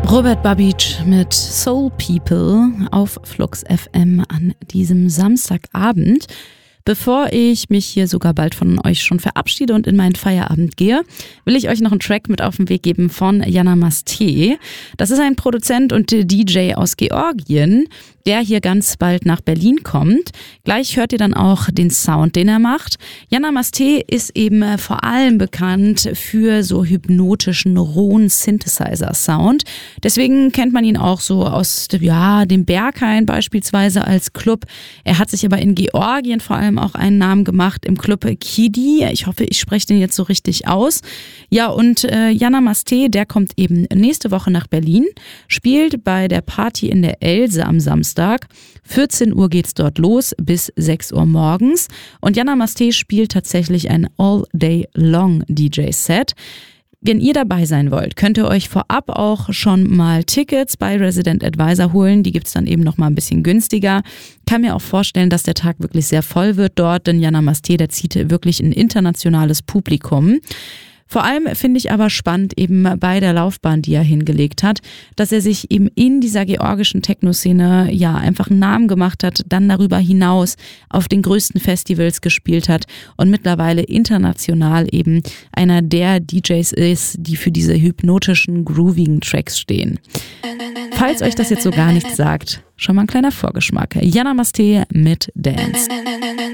Robert Babicz mit Soul People auf Flux FM an diesem Samstagabend. Bevor ich mich hier sogar bald von euch schon verabschiede und in meinen Feierabend gehe, will ich euch noch einen Track mit auf den Weg geben von Jana Masté. Das ist ein Produzent und DJ aus Georgien, der hier ganz bald nach Berlin kommt. Gleich hört ihr dann auch den Sound, den er macht. Jana Masté ist eben vor allem bekannt für so hypnotischen, rohen Synthesizer-Sound. Deswegen kennt man ihn auch so aus dem Berghain beispielsweise als Club. Er hat sich aber in Georgien vor allem auch einen Namen gemacht im Club Kidi. Ich hoffe, ich spreche den jetzt so richtig aus. Ja, und Jana Masté, der kommt eben nächste Woche nach Berlin, spielt bei der Party in der Else am Samstag. 14 Uhr geht's dort los bis 6 Uhr morgens. Und Jana Masté spielt tatsächlich ein All-Day-Long DJ-Set. Wenn ihr dabei sein wollt, könnt ihr euch vorab auch schon mal Tickets bei Resident Advisor holen. Die gibt's dann eben noch mal ein bisschen günstiger. Kann mir auch vorstellen, dass der Tag wirklich sehr voll wird dort, denn Jana Masté, der zieht wirklich ein internationales Publikum. Vor allem finde ich aber spannend eben bei der Laufbahn, die er hingelegt hat, dass er sich eben in dieser georgischen Techno-Szene einfach einen Namen gemacht hat, dann darüber hinaus auf den größten Festivals gespielt hat und mittlerweile international eben einer der DJs ist, die für diese hypnotischen, groovigen Tracks stehen. Falls euch das jetzt so gar nichts sagt, schon mal ein kleiner Vorgeschmack. Jana Masté mit Dance.